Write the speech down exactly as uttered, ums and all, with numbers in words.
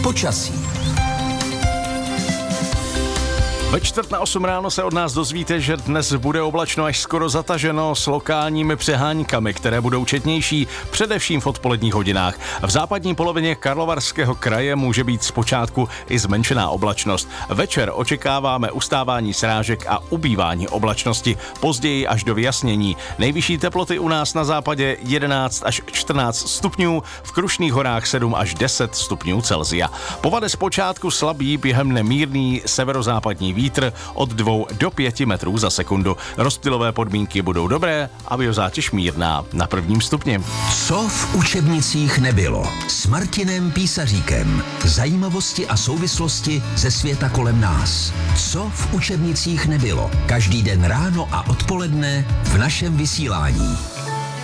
Počasí. Ve čtvrt na osm ráno se od nás dozvíte, že dnes bude oblačno až skoro zataženo s lokálními přeháňkami, které budou četnější, především v odpoledních hodinách. V západní polovině Karlovarského kraje může být zpočátku i zmenšená oblačnost. Večer očekáváme ustávání srážek a ubývání oblačnosti, později až do vyjasnění. Nejvyšší teploty u nás na západě jedenáct až čtrnáct stupňů, v Krušných horách sedm až deset stupňů Celsia. Povade zpočátku slabý, během nemírný severozápadní vítr od dvou do pěti metrů za sekundu. Rozptylové podmínky budou dobré a biozátěž mírná na prvním stupni. Co v učebnicích nebylo? S Martinem Písaříkem. Zajímavosti a souvislosti ze světa kolem nás. Co v učebnicích nebylo? Každý den ráno a odpoledne v našem vysílání.